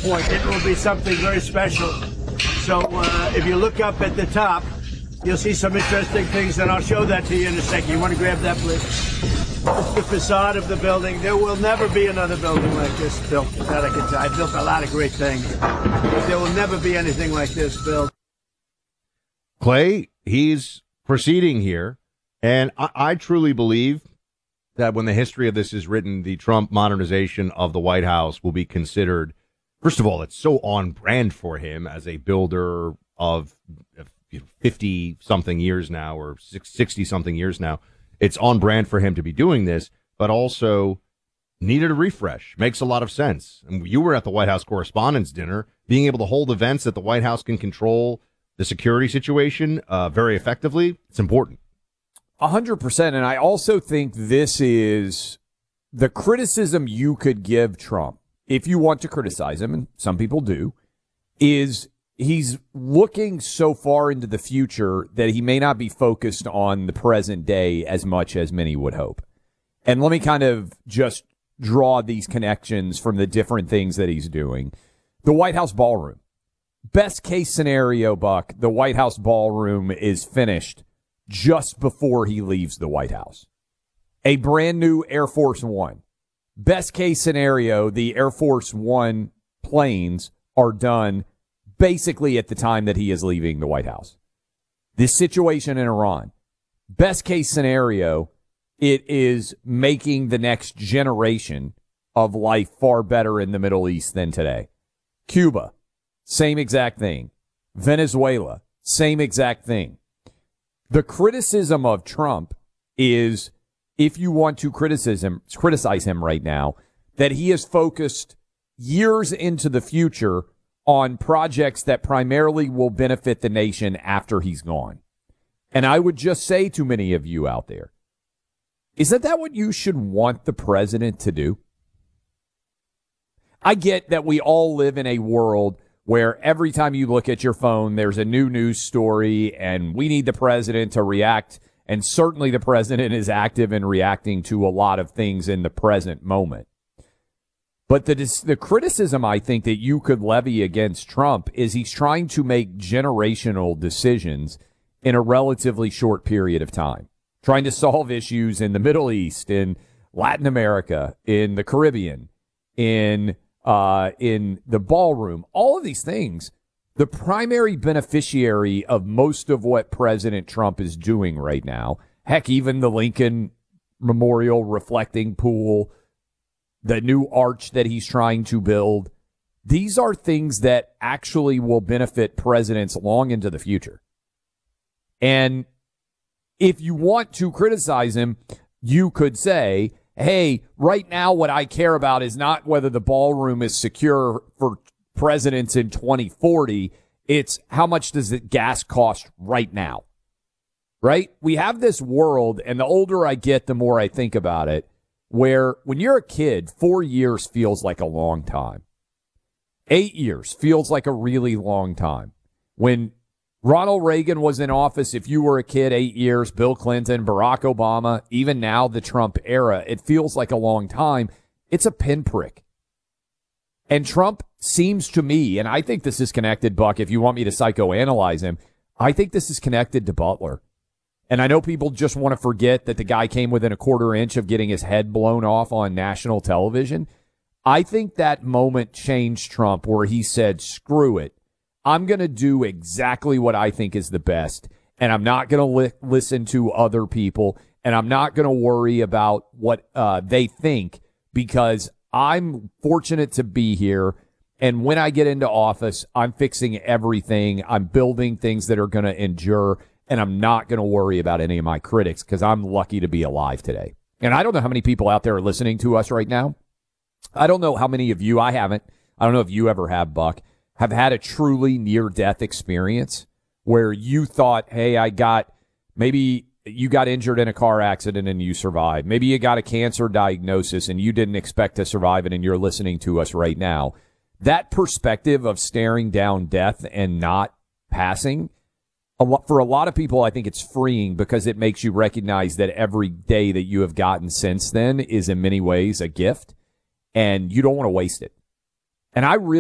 point. It will be something very special. So if you look up at the top, you'll see some interesting things, and I'll show that to you in a second. You want to grab that, please? It's the facade of the building. There will never be another building like this built. That I can tell. I built a lot of great things, but there will never be anything like this built. Clay, he's proceeding here, and I truly believe that when the history of this is written, the Trump modernization of the White House will be considered. First of all, it's so on brand for him as a builder of 50-something years now, or 60-something years now. It's on brand for him to be doing this, but also needed a refresh. Makes a lot of sense. And you were at the White House Correspondents' Dinner. Being able to hold events that the White House can control the security situation very effectively, it's important. 100%. And I also think this is the criticism you could give Trump, if you want to criticize him, and some people do, is he's looking so far into the future that he may not be focused on the present day as much as many would hope. And let me kind of just draw these connections from the different things that he's doing. The White House ballroom. Best case scenario, Buck, the White House ballroom is finished just before he leaves the White House. A brand new Air Force One. Best case scenario, the Air Force One planes are done basically at the time that he is leaving the White House. This situation in Iran. Best case scenario, it is making the next generation of life far better in the Middle East than today. Cuba, same exact thing. Venezuela, same exact thing. The criticism of Trump is, if you want to criticize him right now, that he is focused years into the future on projects that primarily will benefit the nation after he's gone. And I would just say to many of you out there, isn't that what you should want the president to do? I get that we all live in a world where every time you look at your phone, there's a new news story, and we need the president to react. And certainly the president is active in reacting to a lot of things in the present moment. But the criticism I think that you could levy against Trump is he's trying to make generational decisions in a relatively short period of time, trying to solve issues in the Middle East, in Latin America, in the Caribbean, in the ballroom, all of these things. The primary beneficiary of most of what President Trump is doing right now, heck, even the Lincoln Memorial reflecting pool, the new arch that he's trying to build, these are things that actually will benefit presidents long into the future. And if you want to criticize him, you could say, hey, right now what I care about is not whether the ballroom is secure for presidents in 2040. It's how much does the gas cost right now, right? We have this world, and the older I get, the more I think about it, where when you're a kid, 4 years feels like a long time. 8 years feels like a really long time. When Ronald Reagan was in office, if you were a kid, 8 years, Bill Clinton, Barack Obama, even now the Trump era, it feels like a long time. It's a pinprick. And Trump seems to me, and I think this is connected, Buck, if you want me to psychoanalyze him, I think this is connected to Butler. And I know people just want to forget that the guy came within a quarter inch of getting his head blown off on national television. I think that moment changed Trump where he said, screw it. I'm going to do exactly what I think is the best, and I'm not going to listen to other people, and I'm not going to worry about what they think, because I'm fortunate to be here, and when I get into office, I'm fixing everything. I'm building things that are going to endure, and I'm not going to worry about any of my critics because I'm lucky to be alive today. And I don't know how many people out there are listening to us right now. I don't know how many of you, I haven't. I don't know if you ever have, Buck, have had a truly near-death experience where you thought, hey, maybe you got injured in a car accident and you survived. Maybe you got a cancer diagnosis and you didn't expect to survive it, and you're listening to us right now. That perspective of staring down death and not passing, for a lot of people, I think it's freeing because it makes you recognize that every day that you have gotten since then is in many ways a gift, and you don't want to waste it. And I really